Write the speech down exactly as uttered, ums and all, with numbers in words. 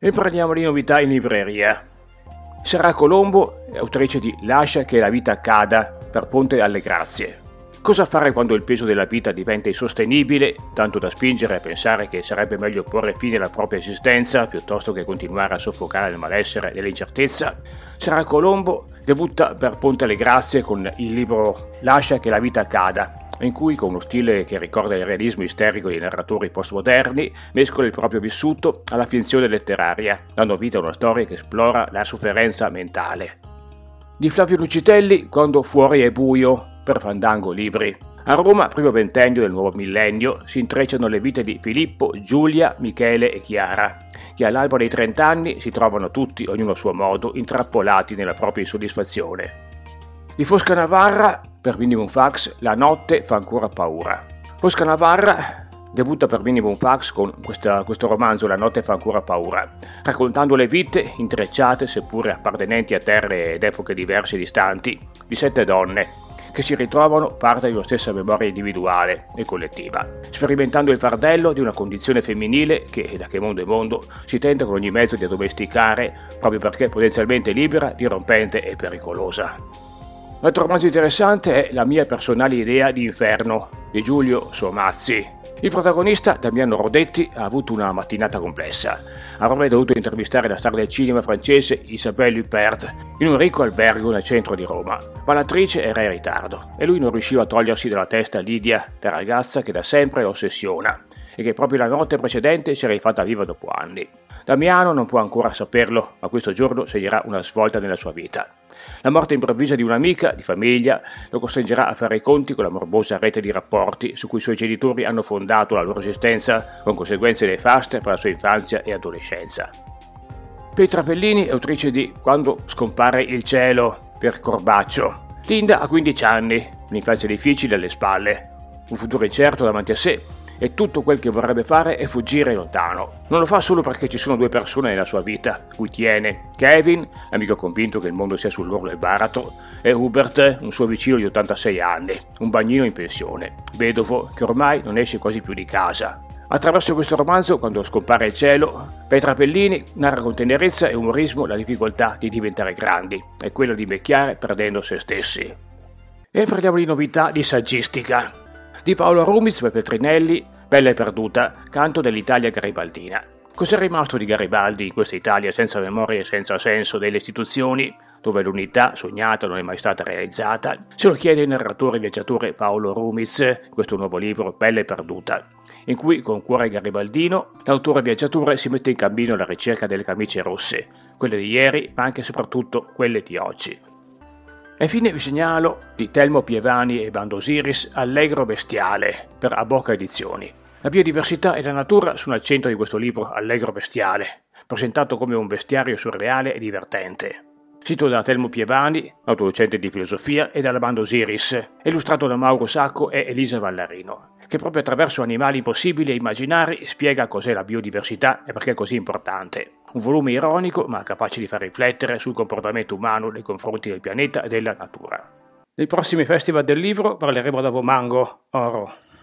E parliamo di novità in libreria. Sara Colombo è autrice di Lascia che la vita accada per Ponte alle Grazie. Cosa fare quando il peso della vita diventa insostenibile, tanto da spingere a pensare che sarebbe meglio porre fine alla propria esistenza piuttosto che continuare a soffocare il malessere dell'incertezza? Sara Colombo debutta per Ponte alle Grazie con il libro Lascia che la vita accada, in cui, con uno stile che ricorda il realismo isterico dei narratori postmoderni, mescola il proprio vissuto alla finzione letteraria, dando vita a una storia che esplora la sofferenza mentale. Di Flavio Lucitelli, Quando fuori è buio, per Fandango Libri. A Roma, primo ventennio del nuovo millennio, si intrecciano le vite di Filippo, Giulia, Michele e Chiara, che all'alba dei trent'anni si trovano tutti, ognuno a suo modo, intrappolati nella propria insoddisfazione. Di Fosca Navarra, per Minimum Fax, La notte fa ancora paura. Fosca Navarra debutta per Minimum Fax con questa, questo romanzo La notte fa ancora paura, raccontando le vite, intrecciate seppure appartenenti a terre ed epoche diverse e distanti, di sette donne, che si ritrovano parte di una stessa memoria individuale e collettiva, sperimentando il fardello di una condizione femminile che, da che mondo è mondo, si tenta con ogni mezzo di addomesticare proprio perché potenzialmente libera, dirompente e pericolosa. L'altro romanzo interessante è La mia personale idea di inferno, di Giulio Somazzi. Il protagonista, Damiano Rodetti, ha avuto una mattinata complessa. Avrebbe dovuto intervistare la star del cinema francese Isabelle Huppert in un ricco albergo nel centro di Roma, ma l'attrice era in ritardo e lui non riusciva a togliersi dalla testa Lidia, la ragazza che da sempre lo ossessiona e che proprio la notte precedente si era rifatta viva dopo anni. Damiano non può ancora saperlo, ma questo giorno segnerà una svolta nella sua vita. La morte improvvisa di un'amica di famiglia lo costringerà a fare i conti con la morbosa rete di rapporti su cui i suoi genitori hanno fondato la loro esistenza, con conseguenze nefaste per la sua infanzia e adolescenza. Petra Pellini è autrice di Quando scompare il cielo, per Corbaccio. Linda ha quindici anni, un'infanzia difficile alle spalle, un futuro incerto davanti a sé, e tutto quel che vorrebbe fare è fuggire lontano. Non lo fa solo perché ci sono due persone nella sua vita, cui tiene: Kevin, amico convinto che il mondo sia sull'orlo del baratro, e Hubert, un suo vicino di ottantasei anni, un bagnino in pensione, vedovo che ormai non esce quasi più di casa. Attraverso questo romanzo, Quando scompare il cielo, Petra Pellini narra con tenerezza e umorismo la difficoltà di diventare grandi e quella di invecchiare perdendo se stessi. E parliamo di novità di saggistica. Di Paolo Rumiz per Petrinelli, Bella e perduta, canto dell'Italia garibaldina. Cos'è rimasto di Garibaldi in questa Italia senza memoria e senza senso delle istituzioni, dove l'unità sognata non è mai stata realizzata? Se lo chiede il narratore e viaggiatore Paolo Rumiz, in questo nuovo libro Bella e perduta, in cui, con cuore garibaldino, l'autore viaggiatore si mette in cammino alla ricerca delle camicie rosse, quelle di ieri, ma anche e soprattutto quelle di oggi. E infine vi segnalo di Telmo Pievani e Bando Osiris Allegro bestiale, per Abocca Edizioni. La biodiversità e la natura sono al centro di questo libro Allegro bestiale, presentato come un bestiario surreale e divertente. Scritto da Telmo Pievani, autodocente di filosofia, e dalla Bando Osiris, illustrato da Mauro Sacco e Elisa Vallarino, che proprio attraverso animali impossibili e immaginari spiega cos'è la biodiversità e perché è così importante. Un volume ironico ma capace di far riflettere sul comportamento umano nei confronti del pianeta e della natura. Nei prossimi festival del libro parleremo da Bomango, Oro.